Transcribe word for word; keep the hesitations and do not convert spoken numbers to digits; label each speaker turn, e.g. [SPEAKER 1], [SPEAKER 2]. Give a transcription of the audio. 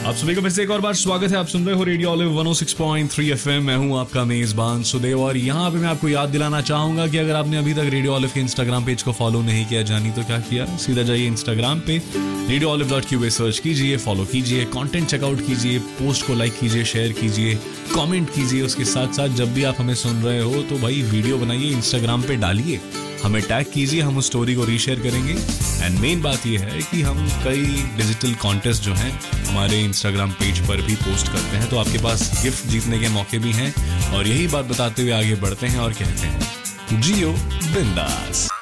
[SPEAKER 1] आप सभी को फिर से एक और बार स्वागत है। आप सुन रहे हो रेडियो ऑलिव वन ओ सिक्स पॉइंट थ्री एफएम। मैं हूं आपका मेजबान सुदेव और यहाँ पे मैं आपको याद दिलाना चाहूंगा कि अगर आपने अभी तक रेडियो ऑलिव के इंस्टाग्राम पेज को फॉलो नहीं किया जानी तो क्या किया, सीधा जाइए इंस्टाग्राम पे रेडियो ऑलिव डॉट क्यू पे सर्च कीजिए, फॉलो कीजिए, कंटेंट चेकआउट कीजिए, पोस्ट को लाइक कीजिए, शेयर कीजिए, कमेंट कीजिए। उसके साथ साथ जब भी आप हमें सुन रहे हो तो भाई वीडियो बनाइए, इंस्टाग्राम पे डालिए, हमें टैग कीजिए, हम उस स्टोरी को रीशेयर करेंगे। एंड मेन बात यह है कि हम कई डिजिटल कॉन्टेस्ट जो हैं हमारे इंस्टाग्राम पेज पर भी पोस्ट करते हैं, तो आपके पास गिफ्ट जीतने के मौके भी हैं। और यही बात बताते हुए आगे बढ़ते हैं और कहते हैं जियो बिंदास।